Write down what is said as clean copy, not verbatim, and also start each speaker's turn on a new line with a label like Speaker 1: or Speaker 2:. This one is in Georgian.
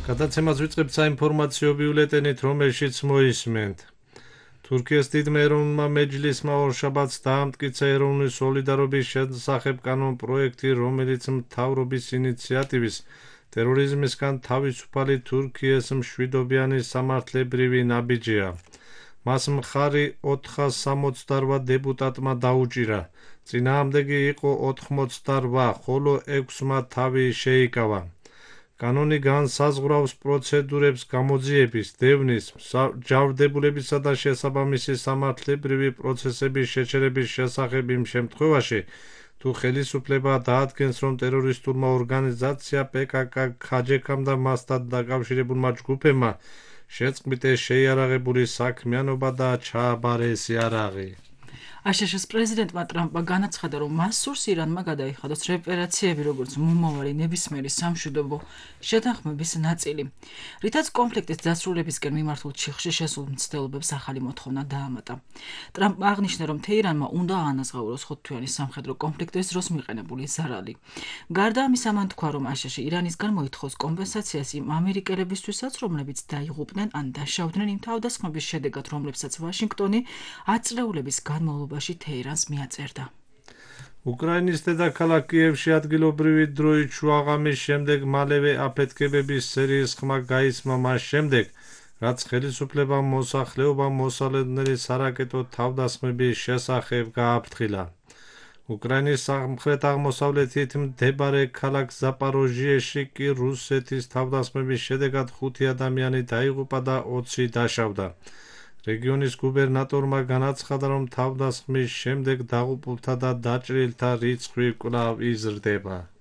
Speaker 1: გადაცემას ვიწყებთ საინფორმაციო ბიულეტენით, რომელშიც მოისმენთ. თურქეთის დიდმა ეროვნულმა მეჯლისმა ორშაბათს დაამტკიცა ეროვნული სოლიდარობის შესახებ კანონ-პროექტი, რომელიც მთავრობის ინიციატივის ტერორიზმისგან თავისუფალი თურქიის მშვიდობიანი სამართლებრივი ნაბიჯია. მას მხარი 468 დეპუტატმა დაუჭირა. წინააღმდეგი იყო 88, ხოლო 6-მა თავი შეიკავა. კანონი განსაზღვრავს პროცედურებს გამოძიების, დევნის, ჯავრდებულებისა და შესაბამისი სამართლებრივი პროცესების შეჩერების შესახებ იმ შემთხვევაში, თუ ხელისუფლება დაადგენს, რომ ტერორისტულმა ორგანიზაცია PKK ქაჯექამ და მასთან დაკავშირებულმა ჯგუფებმა შეწყვიტეს შეიარაღებული საქმიანობა და ჩააბარეს იარაღი.
Speaker 2: აშშ-ის პრეზიდენტმა ტრამპმა განაცხადა, რომ მას სურს ირანმა გადაიხადოს რეპარაციები, როგორც მომავალი ნებისმიერი სამშვიდობო შეთანხმების ნაწილი, რითაც კონფლიქტის დასრულებისკენ მიმართულ ჩიხში შესულ მცდელობებს ახალი მოთხოვნა დაამატა. ტრამპმა აღნიშნა, რომ თეირანმა უნდა აანაზღაუროს 5 თვიანი სამხედრო კონფლიქტის დროს მიყენებული ზარალი. გარდა ამისა, მან თქვა, რომ აშშ ირანისგან მოითხოვს კომპენსაციას იმ ამერიკელებისთვისაც, რომლებიც დაიღუპნენ ან დაშავდნენ იმ თავდასხმების შედეგად, რომლებსაც ვაშინგტონი 10 წლეულების განმავლობაში თეირანს მიაწერდა.
Speaker 1: უკრაინის დედაქალაქ კიევში ადგილობრივი დროით შუაღამის შემდეგ მალევე აფეთქებების სერიის ხმა გაისმა მას შემდეგ, რაც ხელისუფლებამ მოსახლეობამ მოსალოდნელი სარაკეტო თავდასხმების შესახებ გააფრთხილა. უკრაინის სამხრეთ-აღმოსავლეთით მდებარე ქალაქ ზაპოროჟიეში კი რუსეთის თავდასხმების შედეგად 5 ადამიანი დაიღუპა და 20 დაშავდა. რეგიონის გუბერნატორმა განაცხადა, რომ თავდასხმის შემდეგ დაღუპულთა და დაჭრილთა რიცხვი კვლავ იზრდება.